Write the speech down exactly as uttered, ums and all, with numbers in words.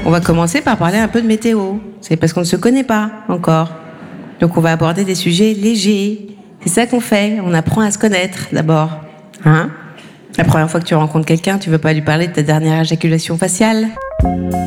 On va commencer par parler un peu de météo. C'est parce qu'on ne se connaît pas encore. Donc on va aborder des sujets légers. C'est ça qu'on fait. On apprend à se connaître d'abord. Hein ? La première fois que tu rencontres quelqu'un, tu ne veux pas lui parler de ta dernière éjaculation faciale ?